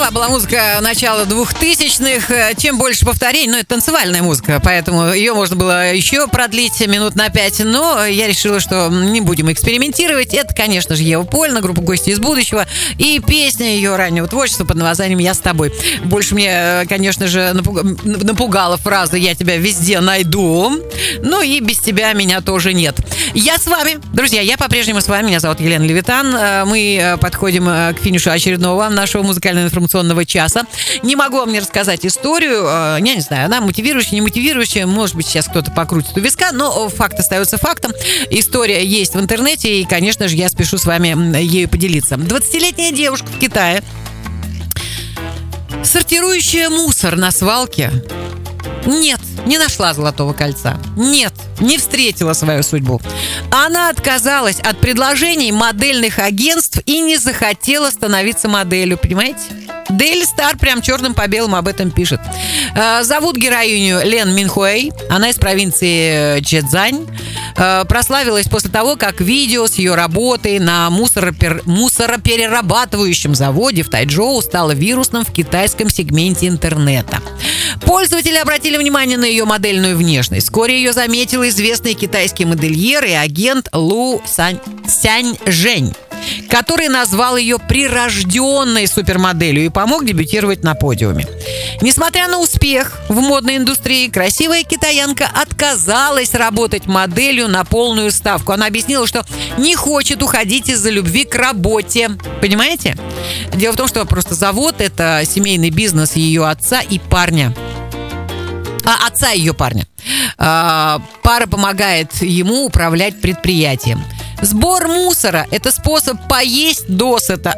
Такова была музыка начала 2000-х. Чем больше повторений, это танцевальная музыка, поэтому ее можно было еще продлить минут на 5, но я решила, что не будем экспериментировать. Это, конечно же, Ева Польна, группа «Гости из будущего», и песня ее раннего творчества под названием «Я с тобой». Больше мне, конечно же, напугала фраза «Я тебя везде найду», ну и «Без тебя меня тоже нет». Я с вами, друзья, я по-прежнему с вами, меня зовут Елена Левитан. Мы подходим к финишу очередного нашего музыкально-информационного часа. Не могу вам не рассказать историю, я не знаю, она мотивирующая, не мотивирующая, может быть, сейчас кто-то покрутит у виска, но факт остается фактом. История есть в интернете, и, конечно же, я спешу с вами ею поделиться. 20-летняя девушка в Китае, сортирующая мусор на свалке, нет, не нашла золотого кольца. Нет, не встретила свою судьбу. Она отказалась от предложений модельных агентств и не захотела становиться моделью, понимаете? Daily Star прям черным по белому об этом пишет. Зовут героиню Лен Минхуэй. Она из провинции Чжэцзань. Прославилась после того, как видео с ее работой на мусороперерабатывающем заводе в Тайчжоу стало вирусным в китайском сегменте интернета. Пользователи обратили внимание на ее модельную внешность. Вскоре ее заметил известный китайский модельер и агент Лу Сяньжэнь, который назвал ее прирожденной супермоделью и помог дебютировать на подиуме. Несмотря на успех в модной индустрии, красивая китаянка отказалась работать моделью на полную ставку. Она объяснила, что не хочет уходить из-за любви к работе. Понимаете? Дело в том, что просто завод – это семейный бизнес ее отца и парня. Отца ее парня. Пара помогает ему управлять предприятием. Сбор мусора – это способ поесть досыта.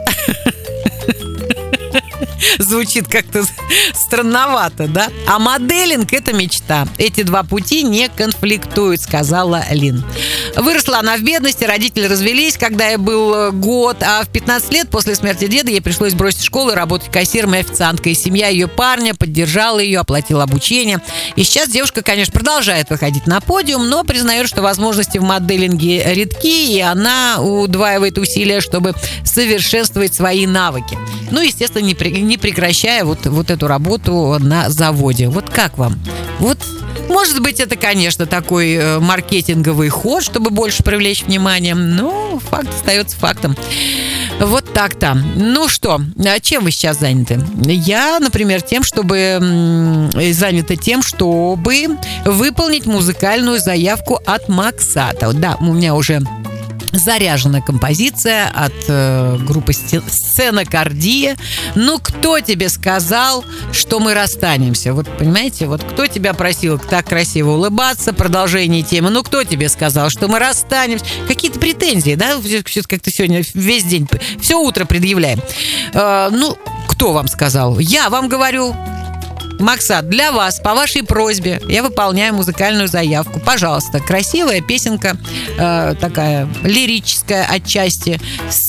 Звучит как-то странновато, да? А моделинг – это мечта. Эти два пути не конфликтуют, сказала Лин. Выросла она в бедности, родители развелись, когда ей был год, а в 15 лет после смерти деда ей пришлось бросить школу и работать кассиром и официанткой. Семья ее парня поддержала ее, оплатила обучение. И сейчас девушка, конечно, продолжает выходить на подиум, но признает, что возможности в моделинге редки, и она удваивает усилия, чтобы совершенствовать свои навыки. Ну, естественно, не прекращая вот эту работу на заводе. Вот как вам? Вот, может быть, это, конечно, такой маркетинговый ход, чтобы больше привлечь внимание, но факт остается фактом. Вот так-то. Ну что, чем вы сейчас заняты? Я, например, занята тем, чтобы выполнить музыкальную заявку от Максата. Да, у меня уже заряжена композиция от группы «Сценокардия». Ну, кто тебе сказал, что мы расстанемся? Вот, понимаете, вот кто тебя просил так красиво улыбаться, продолжение темы? Ну, кто тебе сказал, что мы расстанемся? Какие-то претензии, да? Как-то сегодня весь день, все утро предъявляем. Ну, кто вам сказал? Я вам говорю. Максат, для вас, по вашей просьбе, я выполняю музыкальную заявку. Пожалуйста, красивая песенка, такая лирическая отчасти,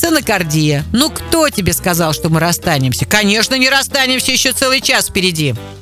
«Сценокардия». Ну, кто тебе сказал, что мы расстанемся? Конечно, не расстанемся, еще целый час впереди.